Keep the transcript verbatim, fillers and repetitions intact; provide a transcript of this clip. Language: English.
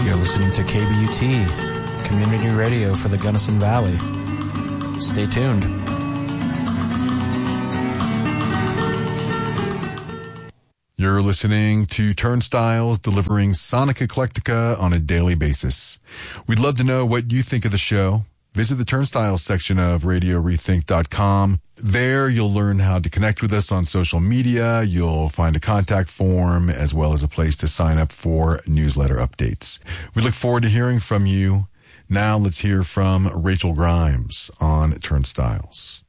You're listening to K B U T, community radio for the Gunnison Valley. Stay tuned. You're listening to Turnstiles, delivering Sonic Eclectica on a daily basis. We'd love to know what you think of the show. Visit the Turnstiles section of radio rethink dot com. There, you'll learn how to connect with us on social media. You'll find a contact form as well as a place to sign up for newsletter updates. We look forward to hearing from you. Now let's hear from Rachel Grimes on Turnstiles.